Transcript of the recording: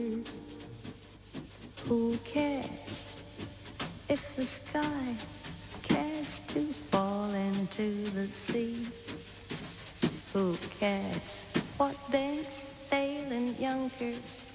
Who cares if the sky cares to fall into the sea? Who cares what banks fail in Yonkers